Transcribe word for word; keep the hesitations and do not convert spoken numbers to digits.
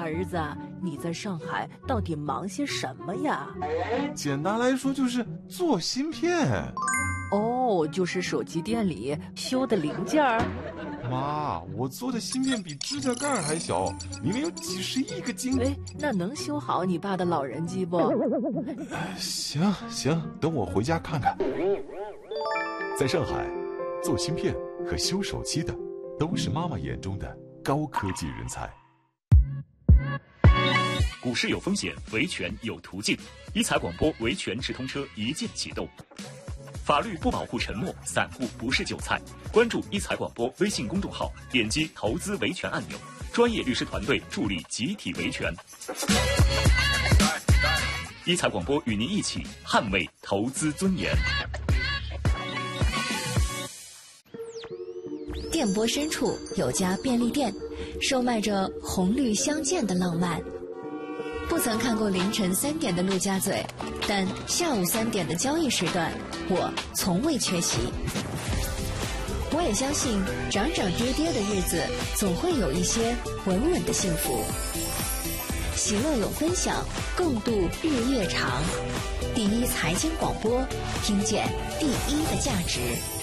儿子，你在上海到底忙些什么呀？ 简单来说就是做芯片。 哦，就是手机店里修的零件儿。 妈，我做的芯片比指甲盖还小，里面有几十亿个晶。 哎，那能修好你爸的老人机不？ 行行，等我回家看看。 在上海，做芯片和修手机的都是妈妈眼中的高科技人才。 股市有风险，维权有途径。一财广播维权直通车一键启动。法律不保护沉默，散户不是韭菜。关注一财广播微信公众号，点击投资维权按钮，专业律师团队助力集体维权。一财广播与您一起捍卫投资尊严。 电波深处有家便利店，售卖着红绿相间的浪漫。不曾看过凌晨三点的陆家嘴，但下午三点的交易时段，我从未缺席。我也相信，涨涨跌跌的日子，总会有一些稳稳的幸福。喜乐有分享，共度日夜长。第一财经广播，听见第一的价值。